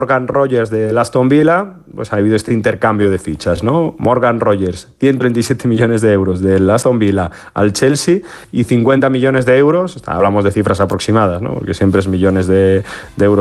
Morgan Rogers del Aston Villa, pues ha habido este intercambio de fichas, ¿no? Morgan Rogers, 127 millones de euros del Aston Villa al Chelsea y 50 millones de euros, hablamos de cifras aproximadas, ¿no? Porque siempre es millones de euros